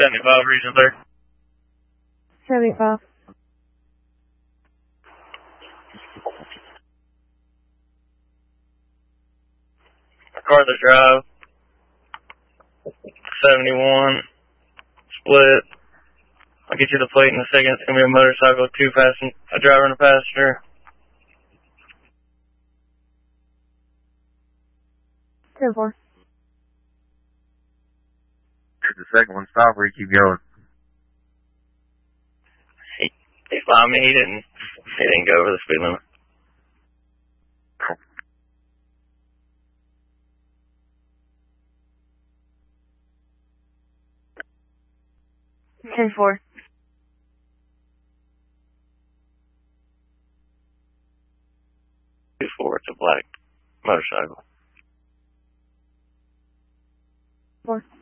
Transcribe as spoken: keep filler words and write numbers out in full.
seventy-five, region three. seventy-five. MacArthur Drive, seventy-one, split. I'll get you the plate in a second. It's going to be a motorcycle, two passen a driver and a passenger. ten four. The second one stop where you keep going. He, he found me. He didn't, he didn't go over the speed limit. ten four. two four, it's a black motorcycle. four.